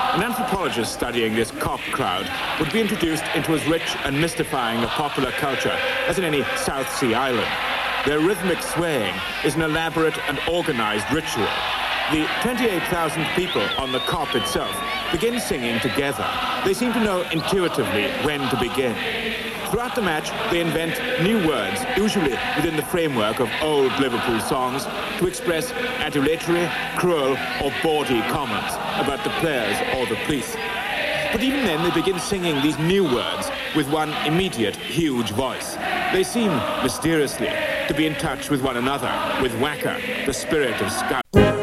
An anthropologist studying this cop crowd would be introduced into as rich and mystifying a popular culture as in any South Sea island. Their rhythmic swaying is an elaborate and organized ritual. The 28,000 people on the cop itself begin singing together. They seem to know intuitively when to begin. Throughout the match, they invent new words, usually within the framework of old Liverpool songs, to express adulatory, cruel, or bawdy comments about the players or the police. But even then, they begin singing these new words with one immediate, huge voice. They seem, mysteriously, to be in touch with one another, with Waka, the spirit of Scout.